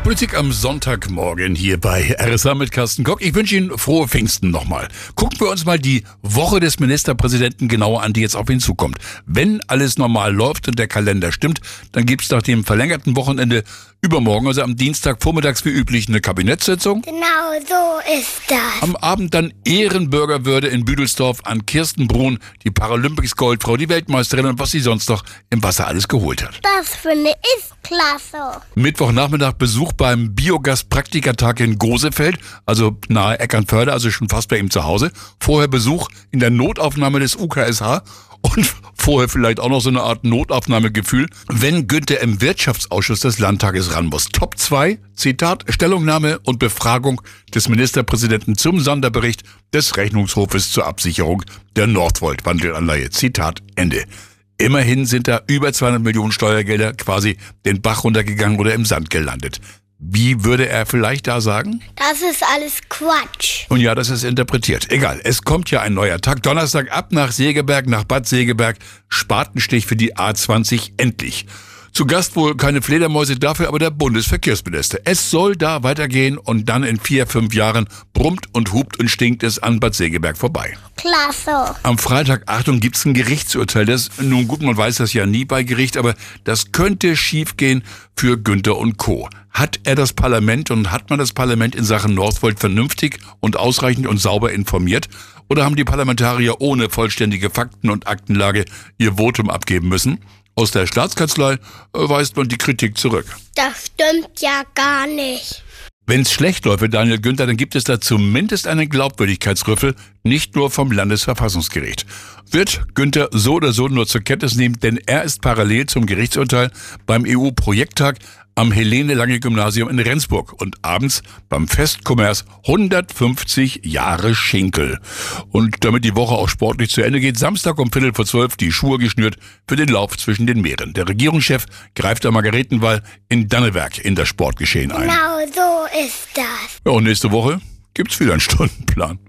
Politik am Sonntagmorgen hier bei RSA mit Carsten Koch. Ich wünsche Ihnen frohe Pfingsten nochmal. Gucken wir uns mal die Woche des Ministerpräsidenten genauer an, die jetzt auf ihn zukommt. Wenn alles normal läuft und der Kalender stimmt, dann gibt es nach dem verlängerten Wochenende übermorgen, also am Dienstag vormittags wie üblich, eine Kabinettssitzung. Genau so ist das. Am Abend dann Ehrenbürgerwürde in Büdelsdorf an Kirsten Brun, die Paralympics-Goldfrau, die Weltmeisterin und was sie sonst noch im Wasser alles geholt hat. Das finde ich klasse. Mittwochnachmittag Besuch beim Biogas-Praktikertag in Gosefeld, also nahe Eckernförde, also schon fast bei ihm zu Hause. Vorher Besuch in der Notaufnahme des UKSH und vorher vielleicht auch noch so eine Art Notaufnahmegefühl, wenn Günther im Wirtschaftsausschuss des Landtages ran muss. Top 2, Zitat, Stellungnahme und Befragung des Ministerpräsidenten zum Sonderbericht des Rechnungshofes zur Absicherung der Nordvolt-Wandelanleihe. Zitat, Ende. Immerhin sind da über 200 Millionen Steuergelder quasi den Bach runtergegangen oder im Sand gelandet. Wie würde er vielleicht da sagen? Das ist alles Quatsch. Und ja, das ist interpretiert. Egal, es kommt ja ein neuer Tag. Donnerstag ab nach Segeberg, nach Bad Segeberg. Spatenstich für die A20 endlich. Zu Gast wohl keine Fledermäuse, dafür aber der Bundesverkehrsminister. Es soll da weitergehen und dann in 4-5 Jahren brummt und hupt und stinkt es an Bad Segeberg vorbei. Klasse. Am Freitag, Achtung, gibt's ein Gerichtsurteil. Das, nun gut, man weiß das ja nie bei Gericht, aber das könnte schiefgehen für Günther und Co. Hat man das Parlament in Sachen Northvolt vernünftig und ausreichend und sauber informiert? Oder haben die Parlamentarier ohne vollständige Fakten und Aktenlage ihr Votum abgeben müssen? Aus der Staatskanzlei weist man die Kritik zurück. Das stimmt ja gar nicht. Wenn es schlecht läuft für Daniel Günther, dann gibt es da zumindest einen Glaubwürdigkeitsrüffel, nicht nur vom Landesverfassungsgericht. Wird Günther so oder so nur zur Kenntnis nehmen, denn er ist parallel zum Gerichtsurteil beim EU-Projekttag am Helene-Lange-Gymnasium in Rendsburg und abends beim Festkommers 150 Jahre Schinkel. Und damit die Woche auch sportlich zu Ende geht, Samstag um 11:45 die Schuhe geschnürt für den Lauf zwischen den Meeren. Der Regierungschef greift am Margaretenwall in Dannewerk in das Sportgeschehen ein. Genau so ist das. Ja, und nächste Woche gibt's wieder einen Stundenplan.